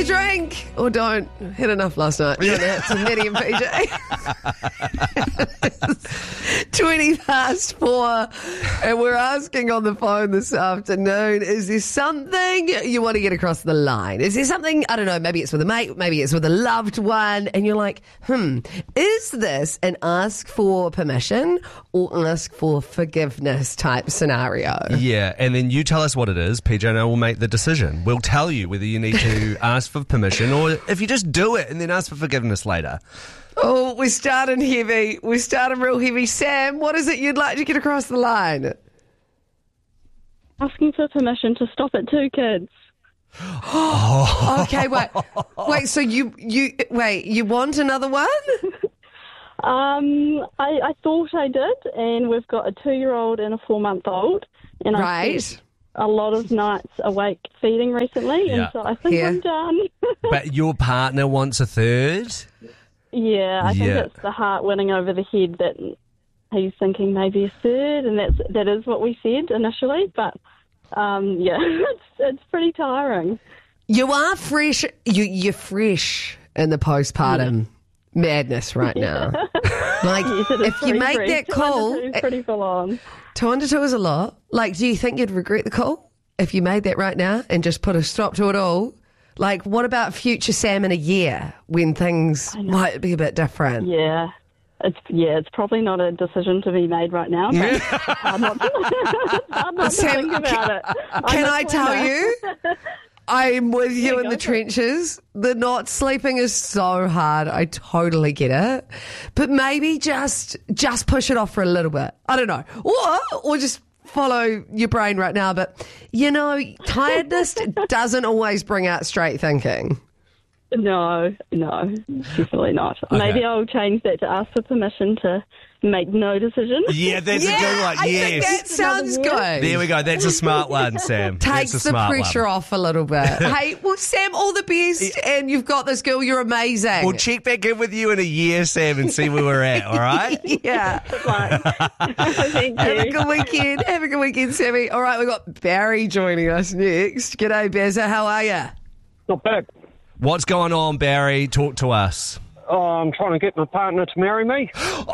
drink or don't. Had enough last night. Yeah. Some Nettie and PJ. 4:20, and we're asking on the phone this afternoon, is there something you want to get across the line? Is there something, I don't know, maybe it's with a mate, maybe it's with a loved one, and you're like, is this an ask for permission or ask for forgiveness type scenario? Yeah, and then you tell us what it is. PJ and I will make the decision. We'll tell you whether you need to ask for permission or if you just do it and then ask for forgiveness later. Oh, we're starting heavy. We're starting real heavy. Sam, what is it you'd like to get across the line? Asking for permission to stop at 2 kids. Okay, wait. So you want another one? I thought I did, and we've got a 2-year-old and a 4-month-old, and I spent a lot of nights awake feeding recently, and so I think I'm done. But your partner wants a third? Yeah, I think it's the heart winning over the head that he's thinking maybe a third, and that is what we said initially. But it's pretty tiring. You are fresh. You're fresh in the postpartum madness right now. Like if you make that call, 2 is pretty full on. 2 under 2 is a lot. Like, do you think you'd regret the call if you made that right now and just put a stop to it all? Like, what about future Sam in a year when things might be a bit different? Yeah. It's probably not a decision to be made right now. But I'm not to think about it. Can I tell you? I'm with you in the trenches. The not sleeping is so hard. I totally get it. But maybe just push it off for a little bit. I don't know. Or just follow your brain right now. But, tiredness doesn't always bring out straight thinking. No, definitely not. Okay. Maybe I'll change that to ask for permission to make no decision. Yeah, that's a good one. I think that sounds good. There we go. That's a smart one, Sam. Takes the pressure off a little bit. Hey, well, Sam, all the best, and you've got this girl. You're amazing. We'll check back in with you in a year, Sam, and see where we're at, all right? Yeah. Thank you. Have a good weekend. Have a good weekend, Sammy. All right, we've got Barry joining us next. G'day, Bazza. How are you? Not bad. What's going on, Barry? Talk to us. I'm trying to get my partner to marry me.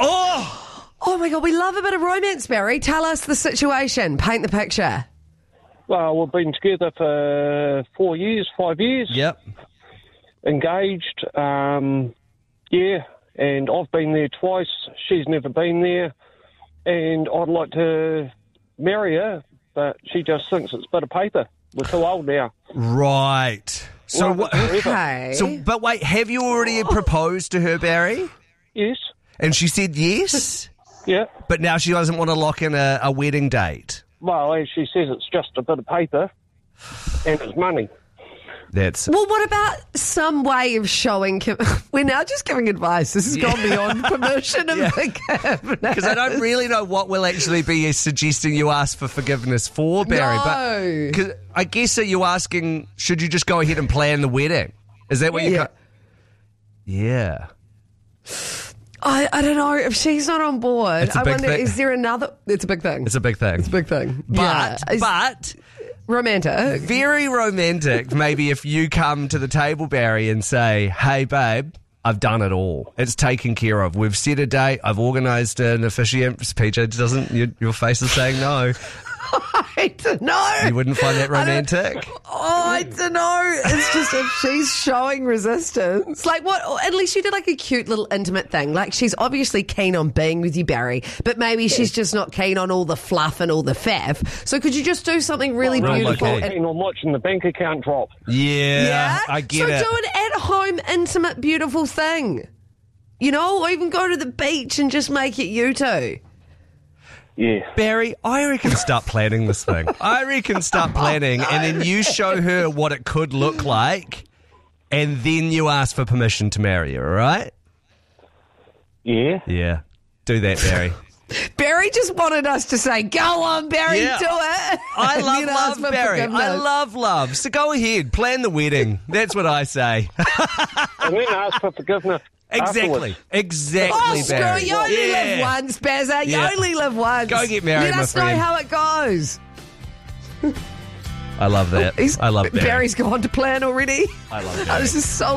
Oh, my God. We love a bit of romance, Barry. Tell us the situation. Paint the picture. Well, we've been together for 5 years. Yep. Engaged. And I've been there twice. She's never been there. And I'd like to marry her, but she just thinks it's a bit of paper. We're too old now. Right. So what? Okay. But wait, have you already proposed to her, Barry? Yes. And she said yes? Yeah. But now she doesn't want to lock in a wedding date. Well, as she says, it's just a bit of paper and it's money. Well, what about some way of showing... We're now just giving advice. This has gone beyond permission and forgiveness. Because I don't really know what we'll actually be suggesting you ask for forgiveness for, Barry. No. But 'cause I guess that you're asking, should you just go ahead and plan the wedding? Is that what you... Yeah. I don't know. If she's not on board, It's a I big wonder, thing. is there another... It's a big thing. It's a big thing. It's a big thing. But Romantic. very romantic, maybe if you come to the table, Barry, and say, hey, babe, I've done it all. It's taken care of. We've set a date. I've organised an officiant. PJ doesn't. Your face is saying no. I don't know. You wouldn't find that romantic? I don't know. It's just if she's showing resistance. Like what? At least you did like a cute little intimate thing. Like she's obviously keen on being with you, Barry, but maybe she's just not keen on all the fluff and all the faff. So could you just do something really beautiful? okay. Keen on watching the bank account drop. Yeah, I get it. So do an at-home, intimate, beautiful thing. Or even go to the beach and just make it you two. Yeah. Barry, I reckon start planning this thing. I reckon start planning, and then you show her what it could look like, and then you ask for permission to marry her, all right? Yeah. Yeah. Do that, Barry. Barry just wanted us to say, go on, Barry, do it. I And then ask love for Barry. forgiveness. I love. So go ahead, plan the wedding. That's what I say. And then ask for forgiveness. Exactly. Afterwards. Exactly, screw Barry. it. You only live once, Bazza. You Yeah. only live once. Go get married, Let my us friend. know how it goes. I love that. I love that. Barry's gone to plan already. I love that. This is so